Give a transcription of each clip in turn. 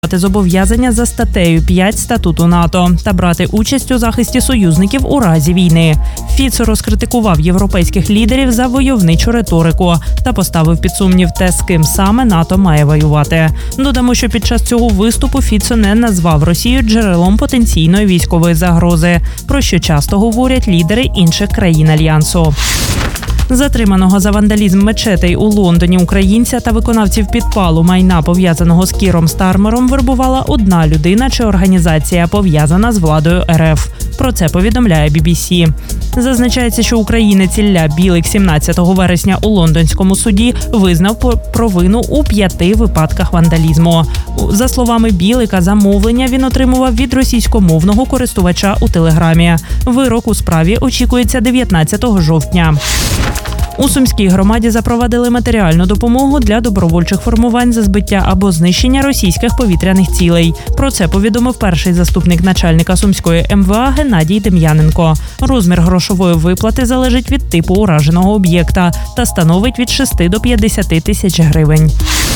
зобов'язання за статтею 5 статуту НАТО та брати участь у захисті союзників у разі війни. Фіцо розкритикував європейських лідерів за войовничу риторику та поставив під сумнів те, з ким саме НАТО має воювати. Додамо, що під час цього виступу Фіцо не назвав Росію джерелом потенційної військової загрози, про що часто говорять лідери інших країн Альянсу. Затриманого за вандалізм мечетей у Лондоні українця та виконавців підпалу майна, пов'язаного з Кіром Стармером, вербувала одна людина чи організація, пов'язана з владою РФ. Про це повідомляє BBC. Зазначається, що українець Ілля Білик 17 вересня у лондонському суді визнав провину у 5 випадках вандалізму. За словами Білика, замовлення він отримував від російськомовного користувача у Телеграмі. Вирок у справі очікується 19 жовтня. У Сумській громаді запровадили матеріальну допомогу для добровольчих формувань за збиття або знищення російських повітряних цілей. Про це повідомив перший заступник начальника Сумської МВА Геннадій Дем'яненко. Розмір грошової виплати залежить від типу ураженого об'єкта та становить від 6 до 50 тисяч гривень.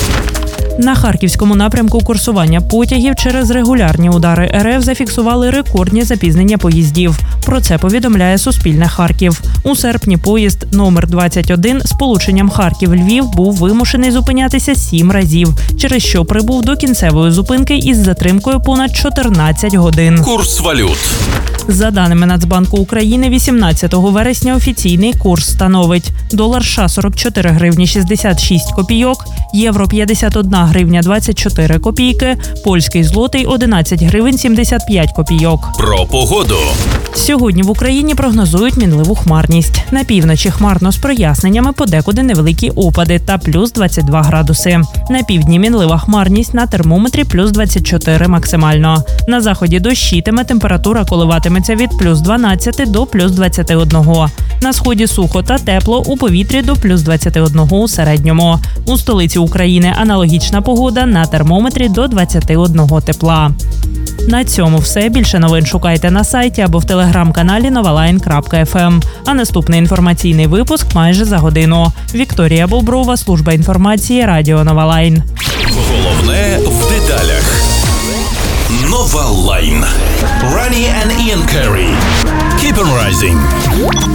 На Харківському напрямку курсування потягів через регулярні удари РФ зафіксували рекордні запізнення поїздів. Про це повідомляє Суспільне Харків. У серпні поїзд номер 21 з полученням Харків-Львів був вимушений зупинятися 7 разів, через що прибув до кінцевої зупинки із затримкою понад 14 годин. Курс валют. За даними Нацбанку України, 18 вересня офіційний курс становить: долар США 44 гривні 66 копійок, євро 51 гривня 24 копійки, польський злотий 11 гривень 75 копійок. Про погоду. Сьогодні в Україні прогнозують мінливу хмарність. На півночі хмарно з проясненнями, подекуди невеликі опади та плюс 22 градуси. На півдні мінлива хмарність, на термометрі плюс 24 максимально. На заході дощитиме, температура коливатиметься від плюс 12 до плюс 21. На сході сухо та тепло, у повітрі до плюс 21 у середньому. У столиці України аналогічна погода, на термометрі до 21 тепла. На цьому все. Більше новин шукайте на сайті або в телеграм-каналі novaline.fm. А наступний інформаційний випуск майже за годину. Вікторія Боброва, служба інформації, Радіо Новалайн. Головне в деталях. Новалайн. Ранні and Ian Curry. Keep on rising.